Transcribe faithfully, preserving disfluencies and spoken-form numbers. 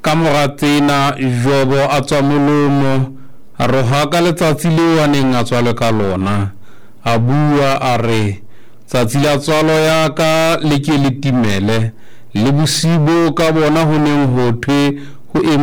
ka mora tsena Jobo a tswa molomo a roha ka letsatsi leo a neng a tswalwe ka lona, a bua a re tsatsi la tswalo ya ka le ke le timele le bosibo ka bona ho neng ho thwe ho